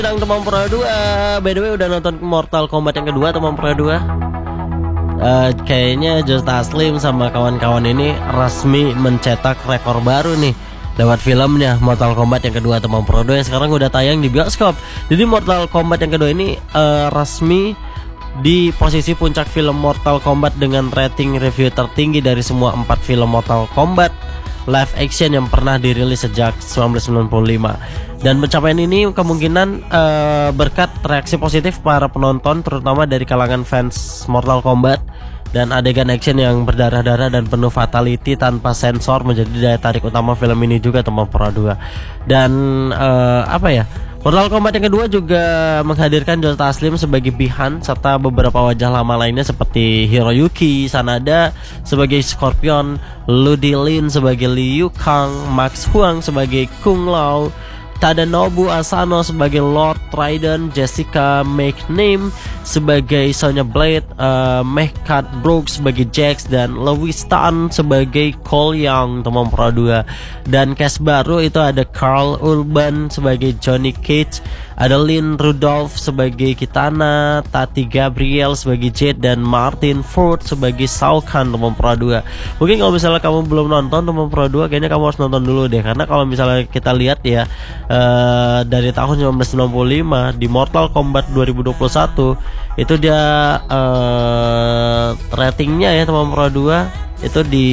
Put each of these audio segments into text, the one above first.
Sedang teman Pro 2. By the way, udah nonton Mortal Kombat yang kedua teman Pro 2? Kayaknya Joe Taslim sama kawan-kawan ini resmi mencetak rekor baru nih lewat filmnya Mortal Kombat yang kedua teman Pro 2 yang sekarang udah tayang di bioskop. Jadi Mortal Kombat yang kedua ini resmi di posisi puncak film Mortal Kombat dengan rating review tertinggi dari semua 4 film Mortal Kombat live action yang pernah dirilis sejak 1995. Dan pencapaian ini kemungkinan berkat reaksi positif para penonton, terutama dari kalangan fans Mortal Kombat, dan adegan action yang berdarah-darah dan penuh fatality tanpa sensor menjadi daya tarik utama film ini juga teman Pro 2. Dan Mortal Kombat yang kedua juga menghadirkan Joe Taslim sebagai Bi-Han serta beberapa wajah lama lainnya seperti Hiroyuki Sanada sebagai Scorpion, Ludi Lin sebagai Liu Kang, Max Huang sebagai Kung Lao, Tadanobu Asano sebagai Lord Trident, Jessica McName sebagai Sonya Blade, Mehcad Brooks sebagai Jax, dan Louis Tan sebagai Cole Young teman Pro 2. Dan cast baru itu ada Karl Urban sebagai Johnny Cage, ada Lynn Rudolph sebagai Kitana, Tati Gabriel sebagai Jade, dan Martin Ford sebagai Shao Kahn teman Pro 2. Mungkin kalau misalnya kamu belum nonton teman Pro 2, kayaknya kamu harus nonton dulu deh, karena kalau misalnya kita lihat ya, dari tahun 1995 di Mortal Kombat 2021 itu dia ratingnya ya teman Pro 2 itu di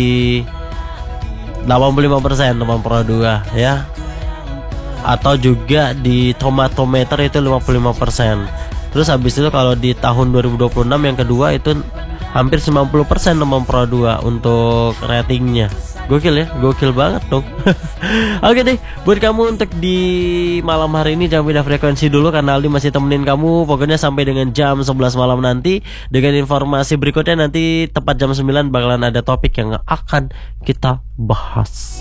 85% teman Pro 2 ya, atau juga di Tomatometer itu 55%. Terus habis itu kalau di tahun 2026 yang kedua itu hampir 90% teman Pro 2 untuk ratingnya. Gokil ya, gokil banget dong. Oke deh, buat kamu untuk di malam hari ini jangan pindah frekuensi dulu karena Aldi masih temenin kamu pokoknya sampai dengan jam 11 malam nanti. Dengan informasi berikutnya nanti tepat jam 9 bakalan ada topik yang akan kita bahas.